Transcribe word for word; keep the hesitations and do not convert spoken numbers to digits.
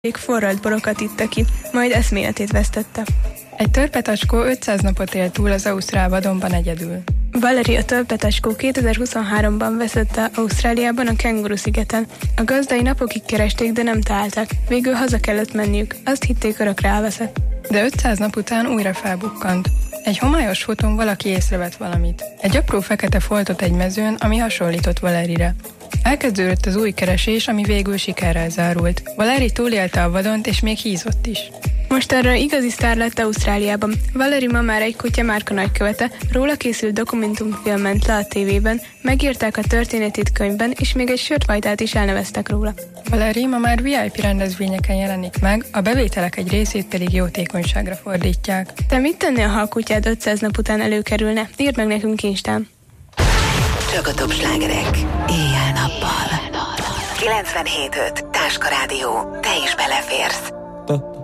forralt borokat itta ki, majd eszméletét vesztette. Egy törpetacskó ötszáz napot élt túl az ausztrál vadonban egyedül. Valerie a törpetacskó kétezer-huszonháromban veszette Ausztráliában a Kenguru-szigeten. A gazdai napokig keresték, de nem találták. Végül haza kellett menniük. Azt hitték, örökre elveszett. De ötszáz nap után újra felbukkant. Egy homályos fotón valaki észrevett valamit. Egy apró fekete foltot egy mezőn, ami hasonlított Valerie-re. Elkezdődött az új keresés, ami végül sikerrel zárult. Valerie túlélte a vadont, és még hízott is. Most erre igazi sztár lett Ausztráliában. Valerie ma már egy kutya márka nagykövete, róla készült dokumentumfilm ment le a tévében, megírták a történetét könyvben, és még egy sörtvajtát is elneveztek róla. Valerie ma már vé i pé rendezvényeken jelenik meg, a bevételek egy részét pedig jótékonyságra fordítják. Te mit tennél, ha a kutyád ötszáz nap után előkerülne? Írd meg nekünk Instán. Csak a top slágerek. Éjjel-nappal. kilencvenhét öt Táska Rádió. Te is beleférsz.